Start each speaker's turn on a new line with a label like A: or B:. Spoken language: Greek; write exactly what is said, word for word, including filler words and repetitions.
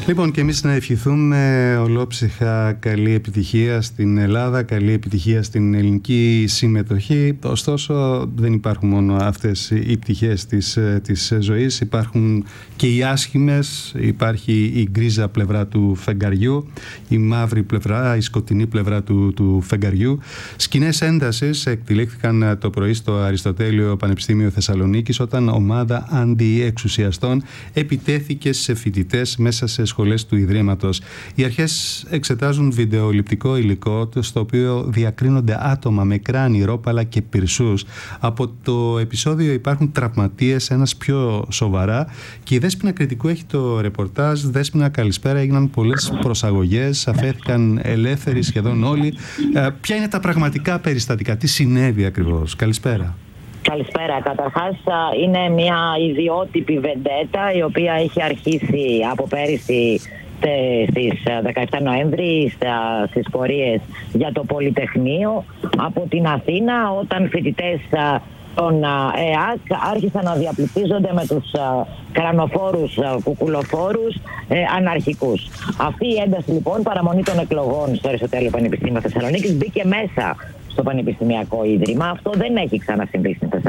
A: Λοιπόν, και εμείς να ευχηθούμε ολόψυχα καλή επιτυχία στην Ελλάδα, καλή επιτυχία στην ελληνική συμμετοχή. Ωστόσο, δεν υπάρχουν μόνο αυτές οι πτυχές της, της ζωής. Υπάρχουν και οι άσχημες, υπάρχει η γκρίζα πλευρά του φεγγαριού, η μαύρη πλευρά, η σκοτεινή πλευρά του, του φεγγαριού. Σκηνές έντασης εκτελέχθηκαν το πρωί στο Αριστοτέλειο Πανεπιστήμιο Θεσσαλονίκης, όταν ομάδα αντιεξουσιαστών επιτέθηκε σε φοιτητές μέσα σε σχολές του Ιδρύματος. Οι αρχές εξετάζουν βιντεοληπτικό υλικό στο οποίο διακρίνονται άτομα με κράνη, ρόπαλα και πυρσούς. Από το επεισόδιο υπάρχουν τραυματίες, ένας πιο σοβαρά, και η Δέσποινα Κρητικού έχει το ρεπορτάζ. Δέσποινα, καλησπέρα. Έγιναν πολλές προσαγωγές, αφέθηκαν ελεύθεροι σχεδόν όλοι. Ε, ποια είναι τα πραγματικά περιστατικά, τι συνέβη ακριβώς? Καλησπέρα.
B: Καλησπέρα. Καταρχάς, είναι μια ιδιότυπη βεντέτα η οποία έχει αρχίσει από πέρυσι στις δεκαεπτά Νοέμβρη στις πορείες για το Πολυτεχνείο από την Αθήνα, όταν φοιτητές των ΕΑΚ άρχισαν να διαπληκτίζονται με τους κρανοφόρους, κουκουλοφόρους, ε, αναρχικούς. Αυτή η ένταση λοιπόν, παραμονή των εκλογών στο Αριστοτέλειο Πανεπιστήμιο Θεσσαλονίκης, μπήκε μέσα στο Πανεπιστημιακό Ίδρυμα. Αυτό δεν έχει ξανασυμβεί στην Θεσσαλονίκη.